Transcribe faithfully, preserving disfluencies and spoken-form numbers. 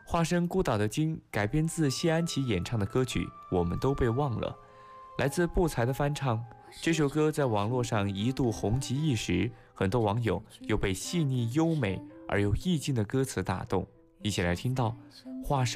化身孤岛的鲸改编自谢安琪演唱的歌曲《我们都被忘了》，来自不才的翻唱。这首歌在网络上一度红极一时，很多网友又被细腻优美而又意境的歌词打动。一起来听到化身